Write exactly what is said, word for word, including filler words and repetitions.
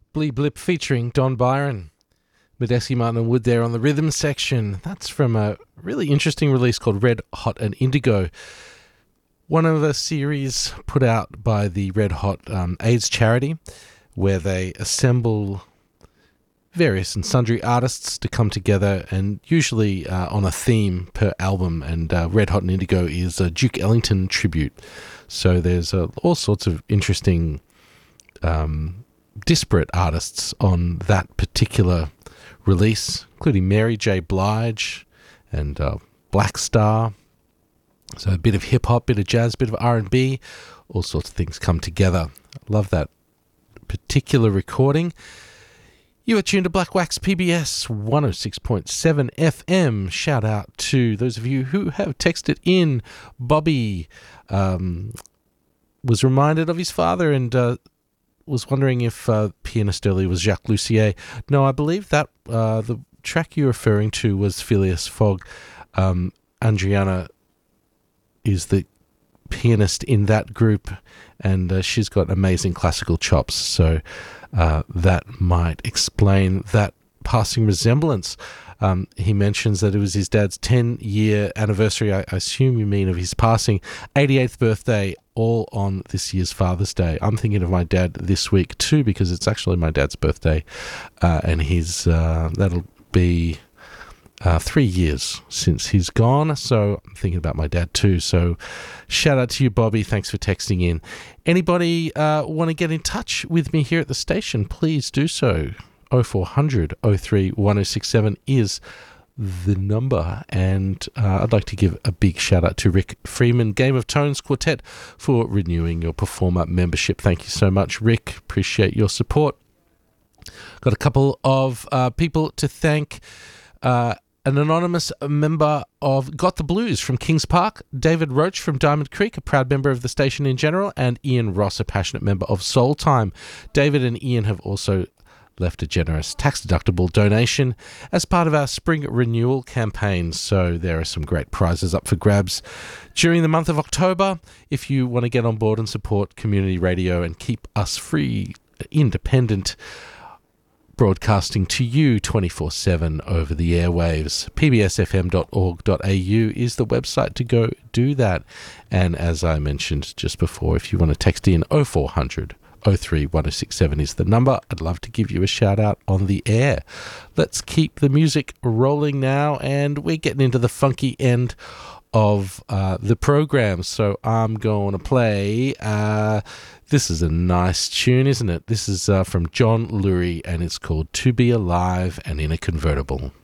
Blee Blip featuring Don Byron. Medeski, Martin and Wood there on the rhythm section. That's from a really interesting release called Red Hot and Indigo. One of a series put out by the Red Hot um, AIDS charity, where they assemble various and sundry artists to come together, and usually uh, on a theme per album. And uh, Red Hot and Indigo is a Duke Ellington tribute. So there's uh, all sorts of interesting um, disparate artists on that particular release, including Mary J. Blige and uh, Black Star. So a bit of hip-hop, bit of jazz, bit of R and B, all sorts of things come together. Love that particular recording. You are tuned to Black Wax P B S one oh six point seven F M. Shout out to those of you who have texted in. Bobby um, was reminded of his father and uh, was wondering if uh, pianist earlier was Jacques Lussier. No, I believe that uh, the track you're referring to was Phileas Fogg. Um, Andriana is the pianist in that group, and uh, she's got amazing classical chops, so uh, that might explain that passing resemblance. Um, he mentions that it was his dad's ten-year anniversary, I, I assume you mean of his passing, eighty-eighth birthday, all on this year's Father's Day. I'm thinking of my dad this week too, because it's actually my dad's birthday, uh, and he's uh, that'll be Uh, three years since he's gone, so I'm thinking about my dad too. So shout out to you, Bobby. Thanks for texting in. Anybody uh, want to get in touch with me here at the station, please do so. oh four hundred oh three one oh six seven is the number. And uh, I'd like to give a big shout out to Rick Freeman, Game of Tones Quartet, for renewing your Performer membership. Thank you so much, Rick. Appreciate your support. Got a couple of uh, people to thank. Uh, An anonymous member of Got the Blues from Kings Park, David Roach from Diamond Creek, a proud member of the station in general, and Ian Ross, a passionate member of Soul Time. David and Ian have also left a generous tax-deductible donation as part of our spring renewal campaign, so there are some great prizes up for grabs during the month of October. If you want to get on board and support community radio and keep us free, independent broadcasting to you twenty-four seven over the airwaves, p b s f m dot org dot a u is the website to go do that. And as I mentioned just before, if you want to text in, oh four hundred oh three one oh six seven is the number. I'd love to give you a shout out on the air. Let's keep the music rolling now, and we're getting into the funky end of uh, the program, so I'm going to play uh, this is a nice tune, isn't it? This is uh, from John Lurie, and it's called To Be Alive and in a Convertible.